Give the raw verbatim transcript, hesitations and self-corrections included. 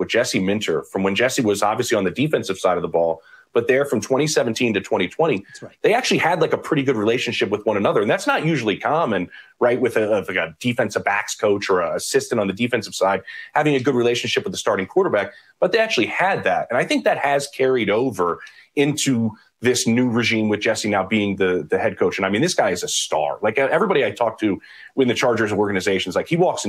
Jesse Minter from when Jesse was obviously on the defensive side of the ball, but there from twenty seventeen to twenty twenty, right. They actually had like a pretty good relationship with one another. And that's not usually common, right? With a, like a defensive backs coach or an assistant on the defensive side, having a good relationship with the starting quarterback, but they actually had that. And I think that has carried over into this new regime with Jesse now being the, the head coach. And I mean, this guy is a star. Like everybody I talk to in the Chargers organizations, like he walks in